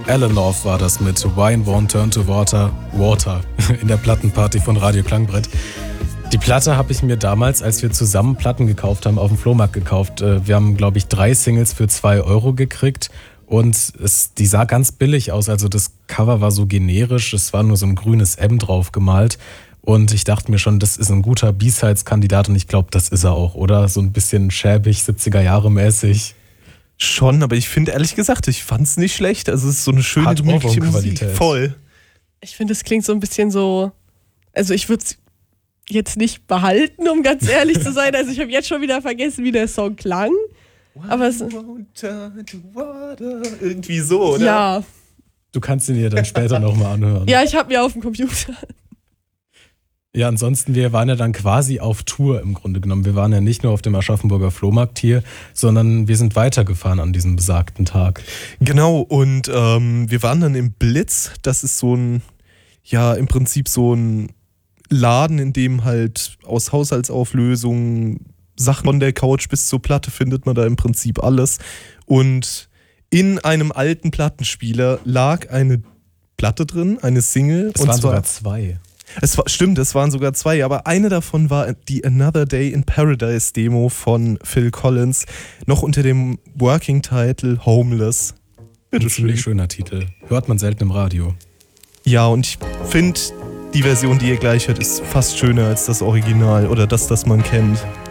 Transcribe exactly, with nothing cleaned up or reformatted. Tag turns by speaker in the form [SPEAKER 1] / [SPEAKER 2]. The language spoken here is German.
[SPEAKER 1] Alan North war das mit Wine Won't Turn to Water, Water in der Plattenparty von Radio Klangbrett. Die Platte habe ich mir damals, als wir zusammen Platten gekauft haben, auf dem Flohmarkt gekauft. Wir haben, glaube ich, drei Singles für zwei Euro gekriegt und es, die sah ganz billig aus. Also das Cover war so generisch, es war nur so ein grünes M drauf gemalt. Und ich dachte mir schon, das ist ein guter B-Sides-Kandidat und ich glaube, das ist er auch, oder? So ein bisschen schäbig, siebziger Jahre mäßig.
[SPEAKER 2] Schon, aber ich finde ehrlich gesagt, ich fand es nicht schlecht. Also es ist so eine schöne, gemütliche Musik. Voll.
[SPEAKER 3] Ich finde, es klingt so ein bisschen so, also ich würde es jetzt nicht behalten, um ganz ehrlich zu sein. Also ich habe jetzt schon wieder vergessen, wie der Song klang. Aber es
[SPEAKER 2] irgendwie so, oder?
[SPEAKER 3] Ja.
[SPEAKER 1] Du kannst ihn dir dann später nochmal anhören.
[SPEAKER 3] Ja, ich habe mir auf dem Computer.
[SPEAKER 1] Ja, ansonsten, wir waren ja dann quasi auf Tour im Grunde genommen. Wir waren ja nicht nur auf dem Aschaffenburger Flohmarkt hier, sondern wir sind weitergefahren an diesem besagten Tag.
[SPEAKER 2] Genau, und ähm, wir waren dann im Blitz. Das ist so ein, ja, im Prinzip so ein Laden, in dem halt aus Haushaltsauflösungen, Sachen von der Couch bis zur Platte findet man da im Prinzip alles. Und in einem alten Plattenspieler lag eine Platte drin, eine Single.
[SPEAKER 1] Es waren sogar zwei.
[SPEAKER 2] Es war, stimmt, es waren sogar zwei, aber eine davon war die Another Day in Paradise Demo von Phil Collins, noch unter dem Working Title Homeless.
[SPEAKER 1] Bitte schön. Ein schöner Titel. Hört man selten im Radio.
[SPEAKER 2] Ja, und ich finde, die Version, die ihr gleich hört, ist fast schöner als das Original oder das, das man kennt.